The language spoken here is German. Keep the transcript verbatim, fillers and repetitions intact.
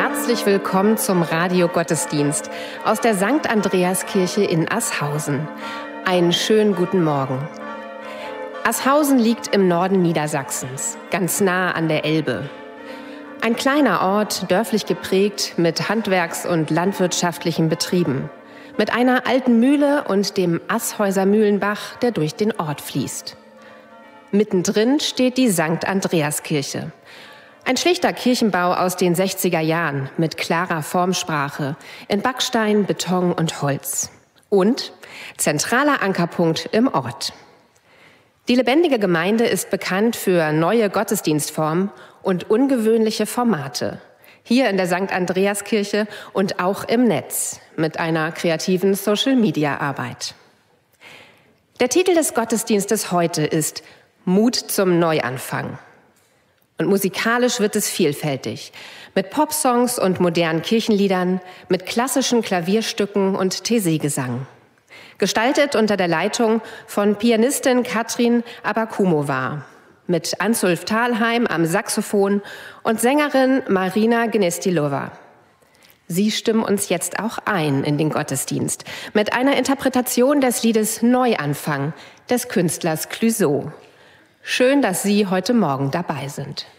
Herzlich willkommen zum Radiogottesdienst aus der Sankt Andreaskirche in Asshausen. Einen schönen guten Morgen. Asshausen liegt im Norden Niedersachsens, ganz nah an der Elbe. Ein kleiner Ort, dörflich geprägt mit handwerks- und landwirtschaftlichen Betrieben, mit einer alten Mühle und dem Ashäuser Mühlenbach, der durch den Ort fließt. Mittendrin steht die Sankt Andreaskirche. Ein schlichter Kirchenbau aus den sechziger Jahren mit klarer Formsprache in Backstein, Beton und Holz. Und zentraler Ankerpunkt im Ort. Die lebendige Gemeinde ist bekannt für neue Gottesdienstformen und ungewöhnliche Formate. Hier in der Sankt Andreaskirche und auch im Netz mit einer kreativen Social-Media-Arbeit. Der Titel des Gottesdienstes heute ist Mut zum Neuanfang. Und musikalisch wird es vielfältig, mit Popsongs und modernen Kirchenliedern, mit klassischen Klavierstücken und Taizé-Gesang. Gestaltet unter der Leitung von Pianistin Katrin Abakumova, mit Ansulf Thalheim am Saxophon und Sängerin Marina Gnestilova. Sie stimmen uns jetzt auch ein in den Gottesdienst mit einer Interpretation des Liedes Neuanfang des Künstlers Clouseau. Schön, dass Sie heute Morgen dabei sind.